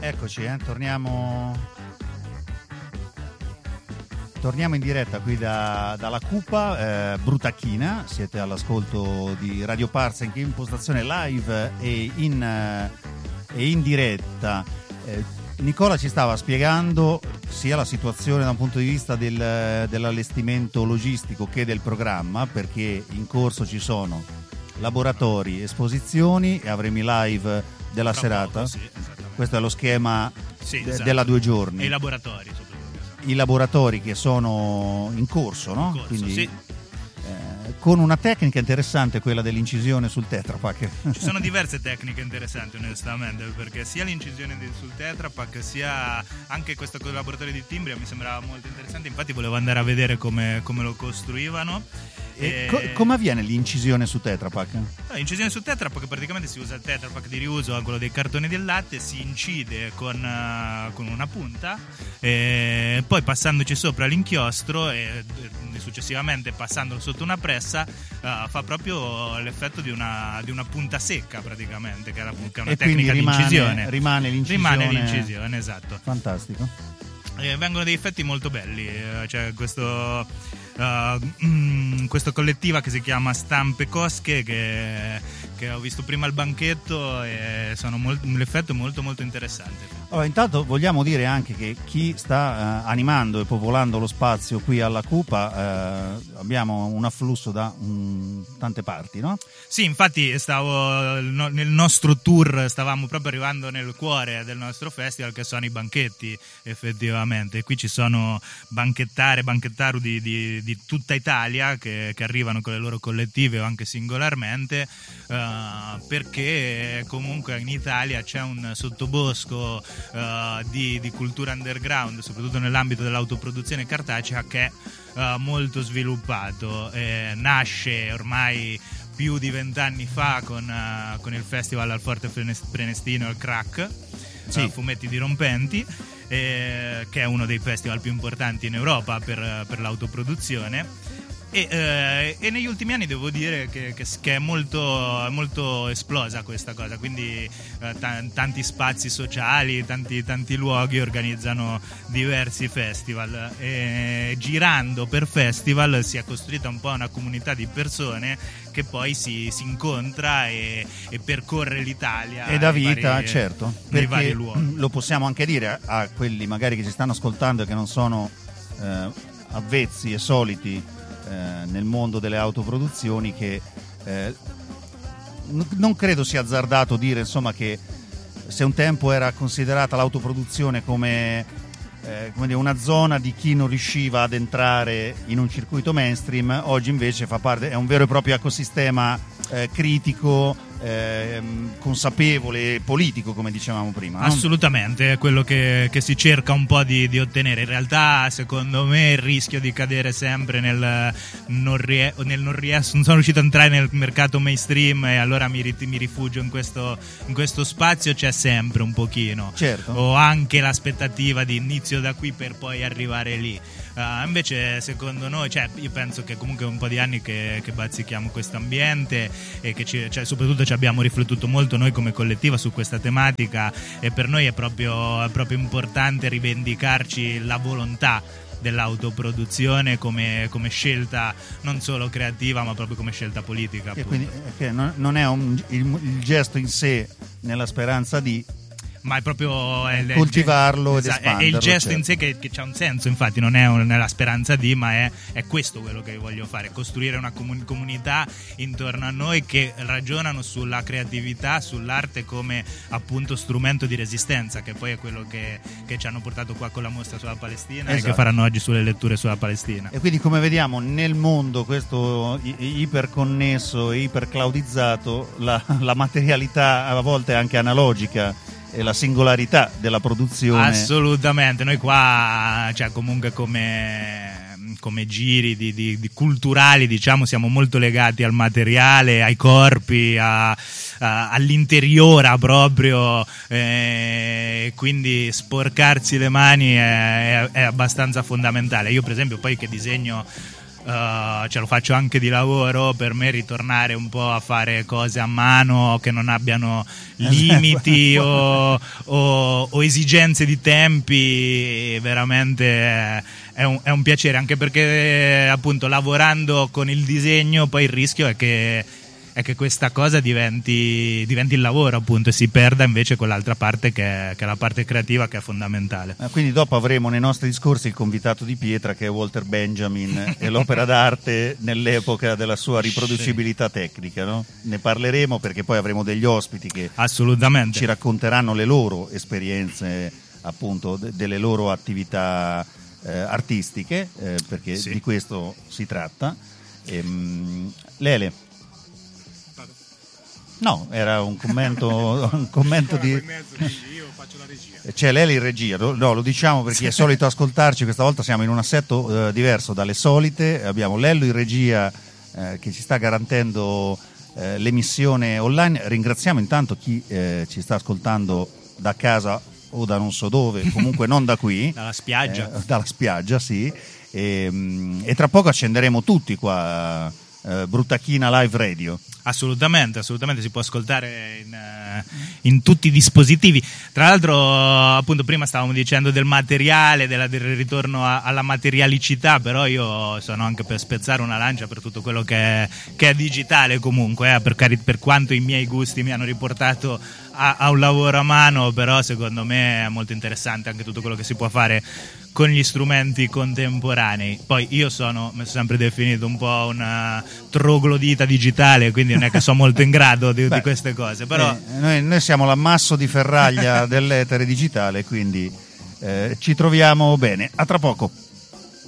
Eccoci, torniamo in diretta qui dalla Cupa, Brutacchina. Siete all'ascolto di Radio Parsec in postazione live e in diretta. Nicola ci stava spiegando sia la situazione da un punto di vista dell'allestimento logistico che del programma, perché in corso ci sono laboratori, esposizioni e avremo i live della serata. Sì, questo è lo schema esatto. della 2 giorni. E i laboratori soprattutto. I laboratori che sono in corso, no? In corso, quindi, sì. Con una tecnica interessante, quella dell'incisione sul Tetra Pak. Ci sono diverse tecniche interessanti onestamente, perché sia l'incisione sul Tetra Pak sia anche questo laboratorio di Timbria mi sembrava molto interessante, infatti volevo andare a vedere come lo costruivano. Come avviene l'incisione su Tetra Pak? L'incisione su Tetra Pak, praticamente si usa il Tetra Pak di riuso, quello dei cartoni del latte, si incide con una punta, e poi passandoci sopra l'inchiostro e successivamente passandolo sotto una pressa fa proprio l'effetto di una punta secca praticamente, che è una tecnica di incisione. Rimane l'incisione, esatto. Fantastico. Vengono dei effetti molto belli, c'è questa collettiva che si chiama Stampe Cosche che ho visto prima al banchetto e l'effetto è molto molto interessante. Allora, intanto vogliamo dire anche che chi sta animando e popolando lo spazio qui alla Cupa, abbiamo un afflusso da tante parti, no? Sì, infatti nel nostro tour stavamo proprio arrivando nel cuore del nostro festival, che sono i banchetti, effettivamente. Qui ci sono banchettaru di tutta Italia che arrivano con le loro collettive o anche singolarmente, perché comunque in Italia c'è un sottobosco di cultura underground, soprattutto nell'ambito dell'autoproduzione cartacea, che è molto sviluppato. Nasce ormai più di 20 anni fa con il festival al Forte Prenestino, il Crack, sì. Fumetti dirompenti, che è uno dei festival più importanti in Europa per l'autoproduzione. E negli ultimi anni devo dire che è molto esplosa questa cosa, quindi tanti spazi sociali, tanti luoghi organizzano diversi festival, e girando per festival si è costruita un po' una comunità di persone che poi si incontra e percorre l'Italia e dà vita, certo, nei vari perché luoghi. Lo possiamo anche dire a quelli magari che ci stanno ascoltando e che non sono avvezzi e soliti nel mondo delle autoproduzioni, che non credo sia azzardato dire, insomma, che se un tempo era considerata l'autoproduzione come dire, una zona di chi non riusciva ad entrare in un circuito mainstream, oggi invece fa parte, è un vero e proprio ecosistema critico, consapevole, politico, come dicevamo prima, no? Assolutamente, è quello che si cerca un po' di ottenere. In realtà, secondo me, il rischio di cadere sempre nel non sono riuscito ad entrare nel mercato mainstream e allora mi rifugio in questo spazio, c'è sempre un pochino. Certo. Ho anche l'aspettativa di inizio da qui per poi arrivare lì. Invece secondo noi, io penso che comunque è un po' di anni che bazzichiamo questo ambiente e che soprattutto ci abbiamo riflettuto molto noi come collettiva su questa tematica, e per noi è proprio importante rivendicarci la volontà dell'autoproduzione come scelta non solo creativa ma proprio come scelta politica, e quindi non è il gesto in sé nella speranza di, ma è proprio coltivarlo ed espanderlo. È il gesto, certo, in sé che c'ha un senso, infatti non è la speranza di, ma è questo quello che voglio fare, costruire una comunità intorno a noi che ragionano sulla creatività, sull'arte come appunto strumento di resistenza, che poi è quello che ci hanno portato qua con la mostra sulla Palestina, esatto, e che faranno oggi sulle letture sulla Palestina. E quindi, come vediamo, nel mondo questo iperconnesso e iperclaudizzato, la materialità a volte è anche analogica, e la singolarità della produzione. Assolutamente, noi qua, comunque come giri di culturali, diciamo, siamo molto legati al materiale, ai corpi, all'interiore proprio, quindi sporcarsi le mani è abbastanza fondamentale. Io per esempio, poi che disegno lo faccio anche di lavoro. Per me ritornare un po' a fare cose a mano che non abbiano limiti o esigenze di tempi veramente è un piacere, anche perché appunto lavorando con il disegno poi il rischio è che questa cosa diventi il lavoro, appunto, e si perda invece quell'altra parte che è la parte creativa, che è fondamentale. Quindi dopo avremo nei nostri discorsi il convitato di pietra, che è Walter Benjamin, e l'opera d'arte nell'epoca della sua riproducibilità tecnica, no? Ne parleremo, perché poi avremo degli ospiti che assolutamente ci racconteranno le loro esperienze, appunto, delle loro attività artistiche, perché sì, di questo si tratta. Lele. No, era un commento di... Io faccio la regia. C'è Lele in regia, no, lo diciamo perché è solito ascoltarci, questa volta siamo in un assetto diverso dalle solite, abbiamo Lello in regia che ci sta garantendo l'emissione online. Ringraziamo intanto chi ci sta ascoltando da casa o da non so dove, comunque non da qui. Dalla spiaggia. Dalla spiaggia, sì. E tra poco accenderemo tutti qua Bruttachina Live Radio. Assolutamente, si può ascoltare in tutti i dispositivi. Tra l'altro, appunto, prima stavamo dicendo del materiale, del ritorno alla materialicità, però io sono anche per spezzare una lancia per tutto quello che è digitale comunque, per quanto i miei gusti mi hanno riportato a un lavoro a mano, però secondo me è molto interessante anche tutto quello che si può fare con gli strumenti contemporanei. Poi io mi sono sempre definito un po' una troglodita digitale, quindi non è che sono molto in grado di queste cose, però noi siamo l'ammasso di ferraglia dell'etere digitale, quindi ci troviamo bene. A tra poco.